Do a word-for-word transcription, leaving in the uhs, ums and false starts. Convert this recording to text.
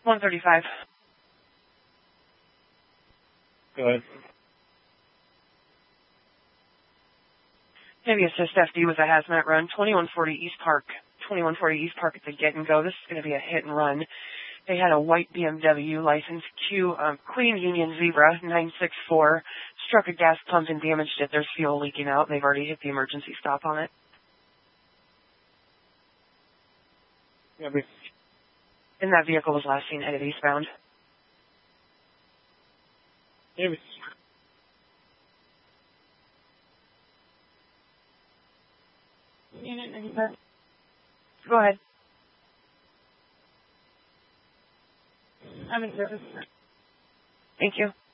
one thirty-five. Go ahead. Heavy assist F D with a hazmat run, twenty-one forty East Park. twenty-one forty East Park at the get and go. This is going to be a hit and run. They had a white B M W license Q um, Queen Union Zebra nine six four. Struck a gas pump and damaged it. There's fuel leaking out. They've already hit the emergency stop on it. Yeah, but And that vehicle was last seen headed eastbound. yeah, but Go ahead. I'm in service. Thank you.